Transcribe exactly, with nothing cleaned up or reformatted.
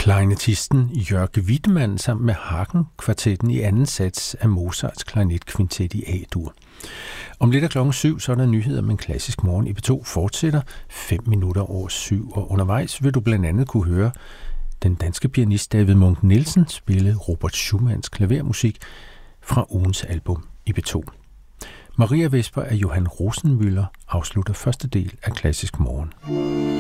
Klarinettisten Jörg Wiedemann sammen med Hagen-kvartetten i anden sats af Mozarts klarinetkvintet i A-dur. Om lidt af klokken syv, så er der nyheder med en klassisk morgen. I P to fortsætter fem minutter over syv, og undervejs vil du blandt andet kunne høre den danske pianist David Munch Nielsen spille Robert Schumanns klavermusik fra ugens album i P to. Maria Vesper af Johan Rosenmüller afslutter første del af Klassisk Morgen.